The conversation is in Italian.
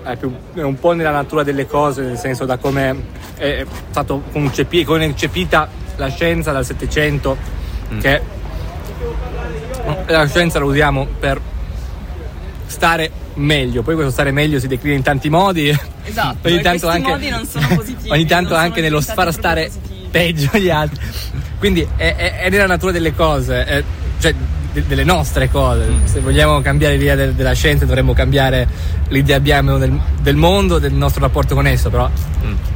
è un po' nella natura delle cose, nel senso da come è stato concepita la scienza dal Settecento, che la scienza la usiamo per stare meglio, poi questo stare meglio si declina in tanti modi. Esatto, ogni e tanto questi anche modi non sono positivi, ogni tanto non anche sono nello diventati far stare positivi. peggio gli altri, quindi è nella natura delle cose, cioè delle nostre cose. Se vogliamo cambiare l'idea della scienza dovremmo cambiare l'idea abbiamo del mondo, del nostro rapporto con esso, però